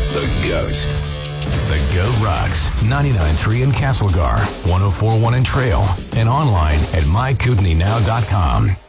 The GOAT. The GOAT rocks. 99.3 in Castlegar, 104.1 in Trail, and online at mykootenaynow.com.